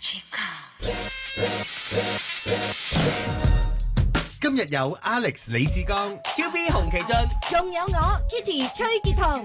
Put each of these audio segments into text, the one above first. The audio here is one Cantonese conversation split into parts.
今日有 Alex 李志剛、 超 B 洪其俊， 仲有我 Kitty 崔潔彤，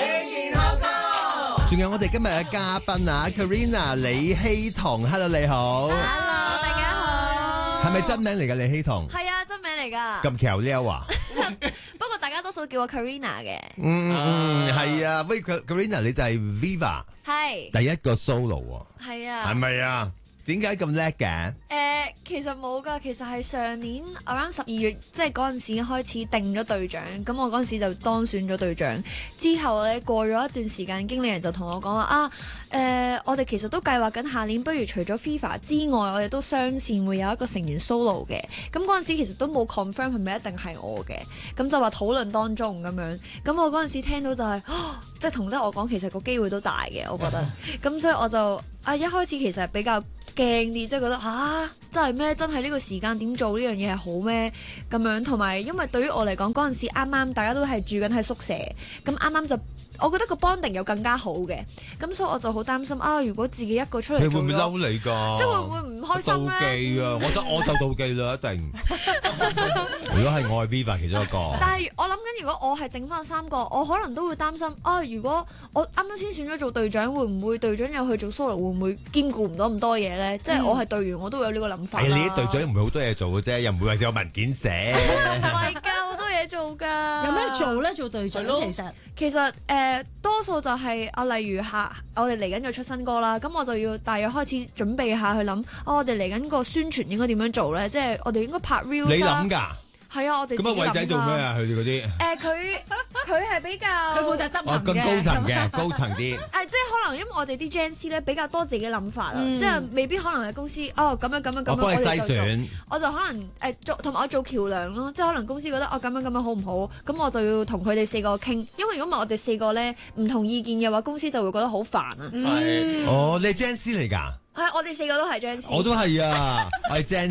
仲有我哋今日嘅嘉賓啊 Karina 李希彤 ，Hello 你好 Hello 大家好， 係咪真名嚟㗎李希彤？ 係啊，真名嚟㗎。 咁巧撩啊！ 不過大家多數叫我 Karina 嘅。 係啊，喂 Karina 你就係 Viva 係第一個 solo 喎， 係啊。 係咪啊？點解咁叻嘅？ 其實冇㗎，其實係上年 around 12月，即係嗰陣時開始定咗隊長，咁我嗰陣時就當選咗隊長。之後咧過咗一段時間，經理人就同我講話我哋其實都計劃緊下年，不如除咗 FIFA 之外，我哋都雙線會有一個成員 solo 嘅。咁嗰陣時其實都冇 confirm 係咪一定係我嘅，咁就話討論當中咁樣。咁我嗰陣時聽到就係、即係同得我講，其實個機會都大嘅，我覺得。咁所以我就一開始其實比較驚啲，即係覺得真係咩？真係呢個時間點做呢樣嘢係好咩？咁樣同埋，因為對於我嚟講，嗰陣時啱啱大家都係住緊喺宿舍，咁啱啱就我覺得個 bonding 又更加好嘅，咁所以我就好擔心如果自己一個出嚟， 你會唔會嬲你㗎？ 即係會唔會唔開心咧？ 妒忌啊！我覺得我就妒忌啦，一定。如果係我係 Viva 其中一個， 但係我諗緊，如果我係整翻3個，我可能都會擔心如果我啱啱先選咗做隊長，會唔會隊長又去做 solo，會唔會兼顧唔到咁多嘢咧？即係我係隊員，我都會有呢個諗法啦。 你啲隊長唔係好多嘢做嘅啫，又唔會話有文件寫。 唔係㗎，好多嘢做㗎。 有咩做咧？做隊長其實多數就係例如我哋嚟緊要出新歌啦，咁我就要大約開始準備下去諗，我哋嚟緊個宣傳應該點樣做咧？即係我哋應該拍 reels 你諗㗎？ 係啊，我哋自己諗㗎。 咁啊，偉仔做咩啊？佢哋嗰啲佢係比較佢負責執行更高層嘅，高層啲。 即係可能因為我哋啲 Gen Z 咧比較多自己諗法啦，即係未必可能係公司咁樣， 我幫你篩選， 我就可能同埋我做橋梁咯，即係可能公司覺得咁樣好唔好，咁我就要同佢哋4個傾，因為如果唔係我哋4個咧唔同意見嘅話，公司就會覺得好煩啊。 你係 Gen Z 嚟㗎？ 係，我哋4個都係 Gen Z。 我都係啊，我係 Gen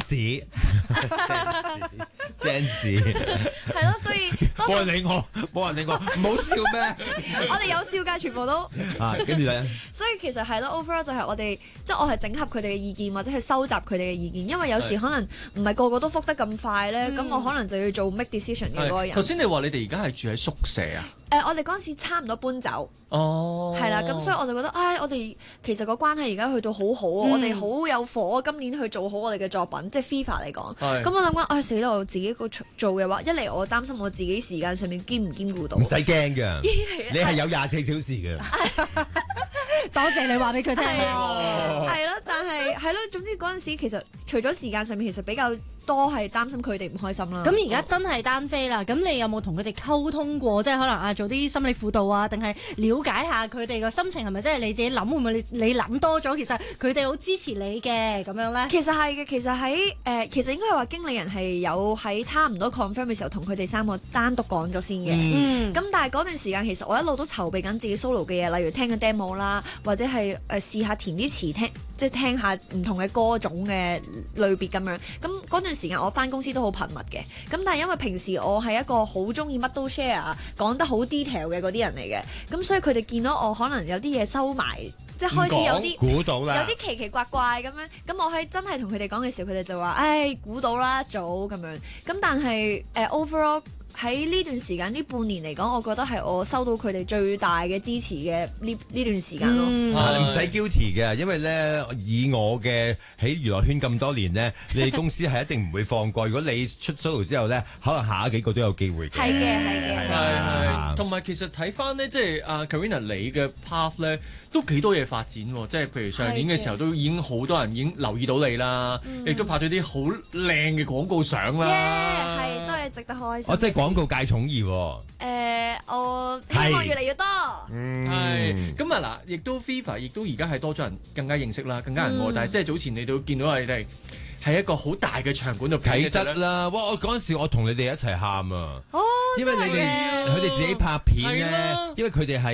Z。Gen Z 係咯，所以冇人理我，唔好笑咩？ 我哋有笑㗎，全部都。 跟住咧， 所以其實係咯 ，overall 就係我哋即係我係整合佢哋嘅意見，或者去收集佢哋嘅意見，因為有時可能唔係個個都覆得咁快咧，咁我可能就要做 make decision 嘅嗰個人。 頭先你話你哋而家係住喺宿舍啊？ 我哋嗰陣時差唔多搬走。 哦， 係啦，咁所以我就覺得，我哋其實個關係而家去到好好啊，我哋好有火，今年去做好我哋嘅作品，即係 FIFA 嚟講。咁我諗緊，死啦！我自己一個做嘅話，一嚟我擔心我自己時間上面兼唔兼顧到。 唔使驚㗎，你係有24小時嘅。 多謝你話俾佢聽。 係咯，但係總之嗰陣時其實除咗時間上面，其實比較多係擔心佢哋唔開心啦。 咁而家真係單飛啦，咁你有冇同佢哋溝通過？即係可能做啲心理輔導啊，定係了解下佢哋個心情係咪即係你自己諗？會唔會你諗多咗？其實佢哋好支持你嘅咁樣咧？ 其實係嘅，其實應該係話經理人係有喺差唔多 confirm 嘅時候同佢哋3個單獨講咗先嘅。咁但係嗰段時間其實我一路都籌備緊自己 solo 嘅嘢，例如聽緊 demo 啦，或者係試下填啲詞即係聽下唔同嘅歌種嘅類別咁樣。咁嗰段時間我返公司都好頻密嘅。咁但係因為平時我係一個好中意乜都 share 講得好 detail 嘅嗰啲人嚟嘅，咁所以佢哋見到我可能有啲嘢收埋，即係開始有啲估到啦， 有啲奇奇怪怪咁樣。咁我喺真係同佢哋講嘅時候，佢哋就話：估到啦，早咁樣。咁但係overall。喺呢段時間呢半年嚟講，我覺得係我收到佢哋最大嘅支持嘅呢段時間咯。 唔使 guilty 嘅，因為咧以我嘅喺娛樂圈咁多年咧，你哋公司係一定唔會放過。如果你出 solo 之後咧，可能下幾個都有機會嘅。 係嘅。 係。同埋其實睇翻呢，即係Karina 你嘅 path 咧，都幾多嘢發展喎。即係譬如上年嘅時候，都已經好多人已經留意到你啦，亦都拍咗啲好靚嘅廣告相啦。 係，都係值得開心。 我即係廣告界寵兒喎。 我希望越嚟越多。 係咁啊嗱，亦都 FIFA 亦都而家係多咗人更加認識啦，更加人愛。但係即係早前你都見到你哋係一個好大嘅場館度啟質啦！哇！我嗰陣時我同你哋一齊喊啊，因為你哋佢哋自己拍片咧，因為佢哋係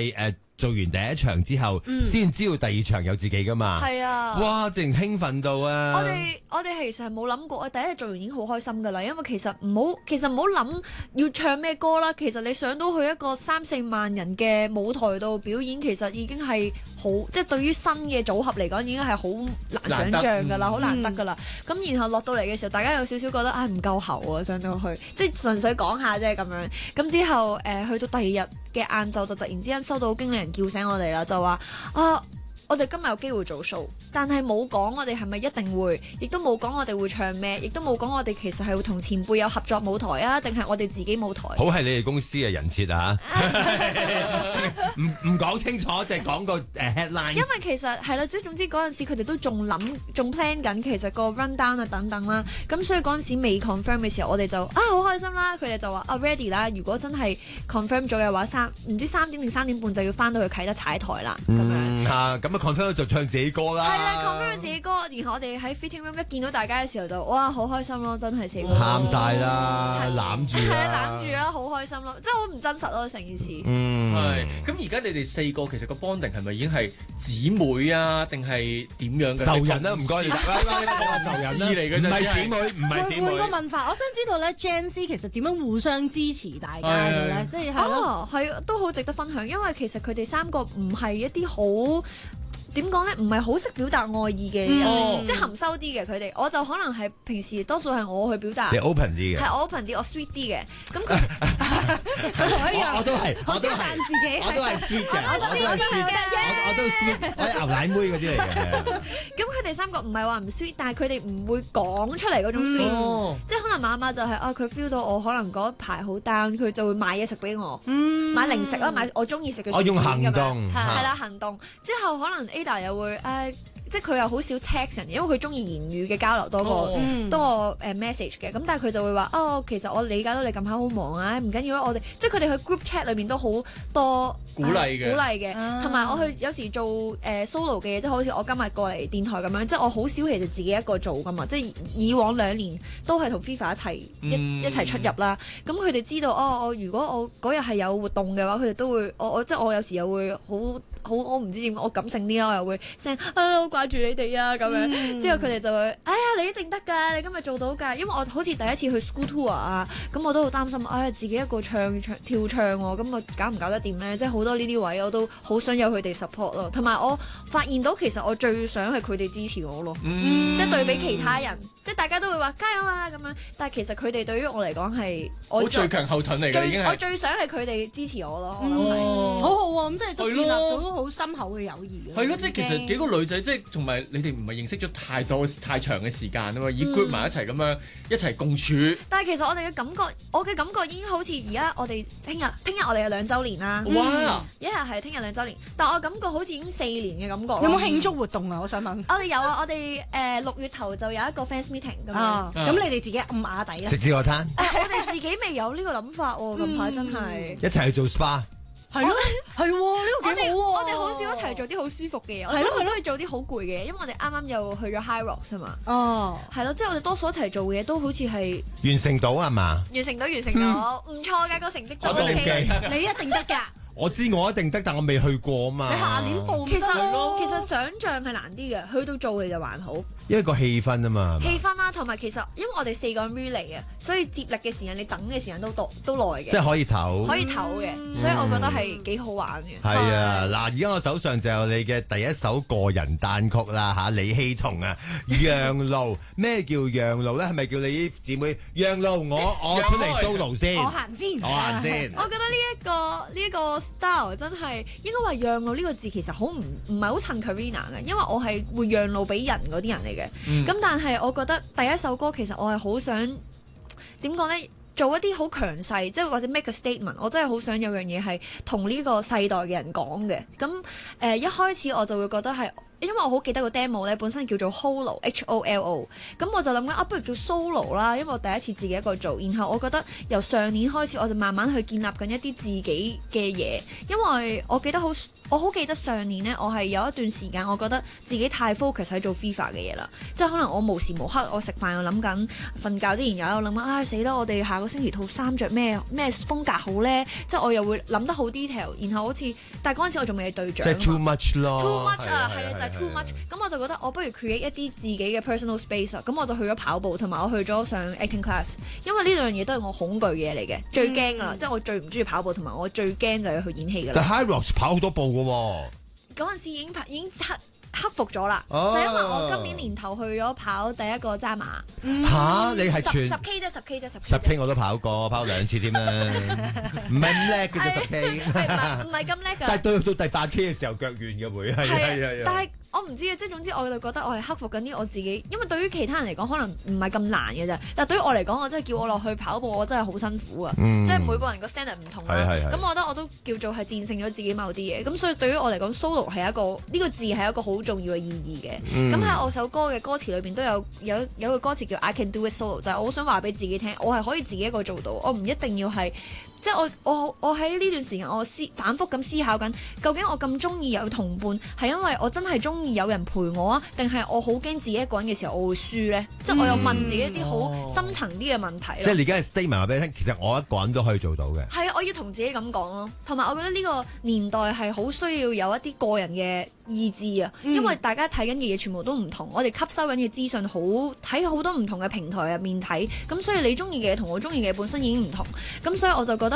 做完第一場之後，先知道第二場有自己噶嘛。 係啊， 哇！淨興奮到啊！ 我哋其實係冇諗過，我第一日做完已經好開心㗎啦，因為其實唔好諗要唱咩歌啦，其實你上到去一個3-4萬人嘅舞台度表演，其實已經係好，即係對於新嘅組合嚟講已經係好難想像㗎啦，好難得㗎啦。咁然後落到嚟嘅時候，大家有少少覺得唔夠喉啊，上到去即係純粹講下啫咁樣。咁之後去到第二日嘅晏晝就突然之間收到經理人叫醒我哋啦，就話我哋今日有機會做 show，但係冇講我哋係咪一定會，亦都冇講我哋會唱咩，亦都冇講我哋其實係會同前輩有合作舞台啊，定係我哋自己舞台。 好係你哋公司嘅人設啊！唔講清楚，就係講個headline。 因為其實係啦，即係總之嗰陣時佢哋都仲 plan 緊，其實個 run down 啊等等啦。咁所以嗰陣時未 confirm 嘅時候，我哋就好開心啦。佢哋就話ready 啦，如果真係 confirm 咗嘅話，3點定3點半就要翻到去啟德踩台啦。咁樣咁confirm 就唱自己歌啦。 係啦，confirm 自己歌，然後我哋喺 fitting room 一見到大家嘅時候就哇好開心咯，真係死喊晒啦，攬住攬住啦，好開心咯，真係好唔真實咯成件事。 係。咁而家你哋4個其實個 bonding 係咪已經係姊妹啊，定係點樣嘅？ 仇人啦，唔該你。仇人嚟嘅， 唔係姊妹，唔係姊妹。 換個問法，我想知道咧 Gen Z 其實點樣互相支持大家嘅咧？即係係都好值得分享，因為其實佢哋3個唔係一啲好。點講咧？唔係好識表達愛意嘅人，即係含羞啲嘅佢哋。我就可能係平時多數係我去表達。 你 open 啲嘅。 係我 open 啲，我 sweet 啲嘅。咁佢我都係， 我都係自己， 我都係 sweet 嘅，我都 sweet，我係牛奶妹嗰啲嚟嘅。 咁佢哋3個唔係話唔 sweet，但係佢哋唔會講出嚟嗰種 sweet，即係可能媽媽就係佢 feel 到我可能嗰排好 down，佢就會買嘢食俾我，買零食啦，買我中意食嘅。 我用行動係啦，行動之後可能 Ada 又會即係佢又好少 text 人，因為佢中意言語嘅交流多過message 嘅。咁但係佢就會話其實我理解到你近排好忙啊，唔緊要啦，我哋即係佢哋去 group chat 裏面都好多鼓勵嘅， 同埋我去有時做solo 嘅嘢，即係好似我今日過嚟電台咁樣，即係我好少其實自己一個做噶嘛，即係以往2年都係同 FIFA 一齊出入啦。咁佢哋知道我如果我嗰日係有活動嘅話，佢哋都會即係我有時又會好我唔知點，我感性啲啦，我又會 send 好掛住你哋啊咁樣。之後佢哋就會你一定得㗎，你今日做到㗎。因為我好似第一次去 school tour 啊，咁我都好擔心自己一個跳唱喎，咁我搞唔搞得掂咧？即係好多呢啲位我都好想有佢哋 support 咯。同埋我發現到其實我最想係佢哋支持我咯，即係對比其他人，即係大家都會話加油啊咁樣，但係其實佢哋對於我嚟講係我最強後盾嚟嘅，已經係我最想係佢哋支持我咯。我諗係好好啊，咁即係都建立到好深厚嘅友誼。 係咯，即係其實幾個女仔，即係同埋你哋唔係認識咗太長嘅時間啊嘛，已 group 埋一齊咁樣一齊共處。 但係其實我哋嘅感覺，我嘅感覺已經好似而家我哋聽日我哋有2週年啦。 哇！ 一日係聽日2週年，但我感覺好似已經4年嘅感覺。 有冇慶祝活動啊？我想問。 我哋有啊，我哋6月頭就有一個 fans meeting 咁樣。 咁你哋自己暗啞底啊？ 食自助餐。 我哋自己未有呢個諗法喎，近排真係。 一齊去做 SPA。 係咯，係喎，呢個幾好喎！ 我哋好少一齊做啲好舒服嘅嘢，我哋都係做啲好攰嘅嘢，因為我哋啱啱又去咗 High Rocks 啊嘛。哦，係咯，即係我哋多數一齊做嘅嘢都好似係完成到係嘛？ 完成到，唔錯嘅個成績都 OK， 你一定得㗎。 我知我一定得，但我未去過啊嘛。 你下年報其實想像係難啲嘅，去到做嘅就還好。 因為個氣氛啊嘛。 氣氛啦，同埋其實因為我哋4個人 relay 啊，所以接力嘅時間、你等嘅時間都耐嘅。 即係可以唞。 可以唞嘅，所以我覺得係幾好玩嘅。 係啊，嗱，而家我手上就有你嘅第一首個人單曲啦嚇，李希彤啊，讓路。咩叫讓路咧？係咪叫你啲姊妹讓路？我出嚟 solo 先。 我行先。 我覺得呢一個 style 真係應該話讓路呢個字其實好唔係好襯 Karina 嘅，因為我係會讓路俾人嗰啲人嚟嘅。咁但係我覺得第一首歌其實我係好想點講呢？做一啲好強勢，即係或者 make a statement。我真係好想有樣嘢係同呢個世代嘅人講嘅。咁一開始我就會覺得係因為我好記得個 demo 咧，本身叫做 Holo，HOLO，咁我就諗緊不如叫 solo 啦，因為我第一次自己一個做，然後我覺得由上年開始我就慢慢去建立緊一啲自己嘅嘢，因為我好記得上年呢，我係有一段時間我覺得自己太 focus 喺做 FIFA 嘅嘢啦，即係可能我無時無刻我食飯又諗緊，瞓覺之前又有諗緊，死啦！我哋下個星期套衫着咩風格好咧？即係我又會諗得好 detail，然後好似，但係嗰陣時我仲未係隊長。 即係 too much 咯。 too much 啊，係啊，就係 too much。咁我就覺得我不如 create 一啲自己嘅 personal space 啊，咁我就去咗跑步，同埋我去咗上 acting class，因為呢兩樣嘢都係我恐懼嘅嘢嚟嘅，最驚噶啦，即係我最唔中意跑步，同埋我最驚就係去演戲噶啦。 但 High Rocks 跑好多步噶喎。 嗰陣時已經克服咗啦，就因為我今年年頭去咗跑第一個渣馬。 嚇！你係全 10 K 啫，10 K 啫 ，10 K 我都跑過，跑2次添啦，唔係咁叻嘅啫10 K。 唔係咁叻㗎。 但係到第8 K 嘅時候腳軟嘅會係。 但係我唔知啊，即係總之我就覺得我係克服緊啲我自己，因為對於其他人嚟講可能唔係咁難嘅啫，但係對於我嚟講，我真係叫我落去跑步，我真係好辛苦啊！即係每個人個 standard 唔同啦。咁我覺得我都叫做係戰勝咗自己某啲嘢，咁所以對於我嚟講 ，solo 係一個呢個字係一個好重要嘅意義嘅。咁喺我首歌嘅歌詞裏邊都有個歌詞叫 I can do it solo，就係我好想話俾自己聽，我係可以自己一個做到，我唔一定要係。即係我喺呢段時間，我反覆咁思考緊，究竟我咁中意有同伴，係因為我真係中意有人陪我啊，定係我好驚自己一個人嘅時候我會輸咧？即係我又問自己一啲好深層啲嘅問題。 即係你而家係 statement 話俾你聽，其實我一個人都可以做到嘅。係啊，我要同自己咁講咯。同埋我覺得呢個年代係好需要有一啲個人嘅意志啊，因為大家睇緊嘅嘢全部都唔同，我哋吸收緊嘅資訊喺好多唔同嘅平台入面睇，咁所以你中意嘅嘢同我中意嘅嘢本身已經唔同，咁所以我就覺得